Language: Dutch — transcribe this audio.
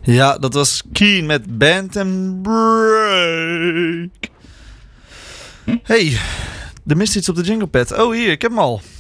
Ja, dat was Keen met Band and Break. Hey, er mist iets op de jingle pad. Oh, hier, ik heb hem al.